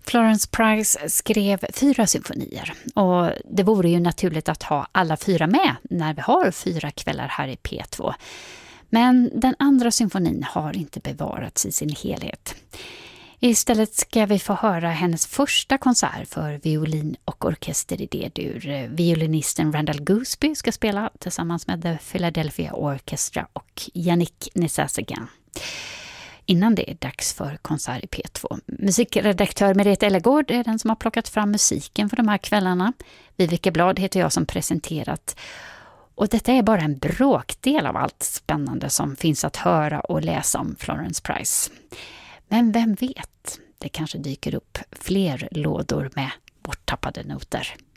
Florence Price skrev 4 symfonier och det vore ju naturligt att ha alla 4 med när vi har 4 kvällar här i P2. Men den andra symfonin har inte bevarats i sin helhet. Istället ska vi få höra hennes första konsert för violin och orkester i D-dur. Violinisten Randall Gooseby ska spela tillsammans med The Philadelphia Orchestra och Yannick Nézet-Séguin. Innan det är dags för konsert i P2. Musikredaktör Merete Ellegård är den som har plockat fram musiken för de här kvällarna. Viveke Blad heter jag som presenterat. Och detta är bara en bråkdel av allt spännande som finns att höra och läsa om Florence Price. Men vem vet, det kanske dyker upp fler lådor med borttappade noter.